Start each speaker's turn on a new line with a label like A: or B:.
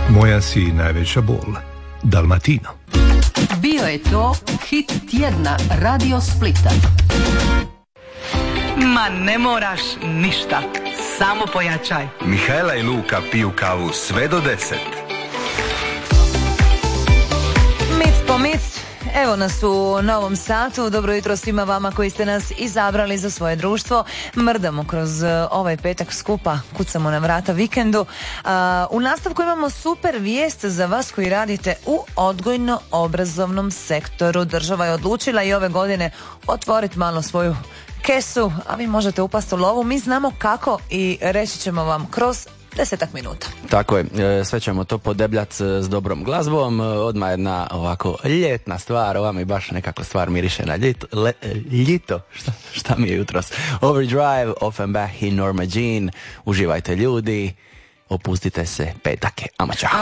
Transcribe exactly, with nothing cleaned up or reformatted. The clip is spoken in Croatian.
A: Moja si najveća bol. Dalmatino.
B: Bio je to hit tjedna Radio Splita.
C: Ma ne moraš ništa, samo pojačaj.
D: Mihajla i Luka piju kavu sve do deset.
E: Mit po mit, evo nas u novom satu. Dobro jutro svima vama koji ste nas izabrali za svoje društvo. Mrdamo kroz ovaj petak skupa, kucamo na vrata vikendu. U nastavku imamo super vijest za vas koji radite u odgojno-obrazovnom sektoru. Država je odlučila i ove godine otvoriti malo svoju kesu, a vi možete upasti u lovu. Mi znamo kako i reći ćemo vam kroz desetak minuta.
F: Tako je, sve ćemo to podebljati s dobrom glazbom. Odmah jedna ovako ljetna stvar, ova mi baš nekako stvar miriše na ljito, le, ljito. Šta, šta mi je jutros? Overdrive, Offenbach i Norma Jean. Uživajte ljudi, opustite se, petak je, ama čao.